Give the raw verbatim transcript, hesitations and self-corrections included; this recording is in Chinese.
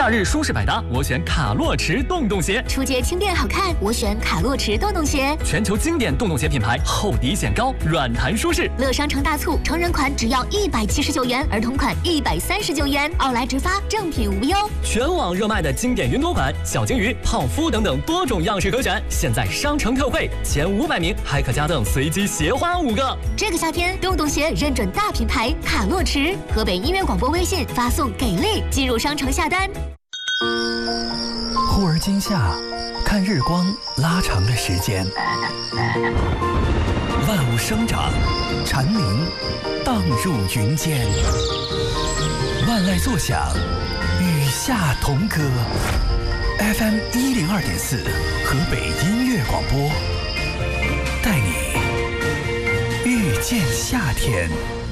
夏日舒适百搭，我选卡洛驰洞洞鞋； 出街轻便好看，我选卡洛驰洞洞鞋。 全球经典洞洞鞋品牌，厚底显高，软弹舒适。 乐商城大促，成人款只要一百七十九元，儿童款一百三十九元，奥莱直发，正品无忧。 全网热卖的经典云朵款、小金鱼、泡芙等等多种样式可选，现在商城特惠，前五百名还可加赠随机鞋花五个。 这个夏天，洞洞鞋认准大品牌卡洛驰，河北音乐广播微信发送给力，进入商城下单。 忽而今夏，看日光拉长了时间，万物生长，蝉鸣荡入云间，万籁作响，与夏同歌。F M 一零二点四，河北音乐广播，带你遇见夏天。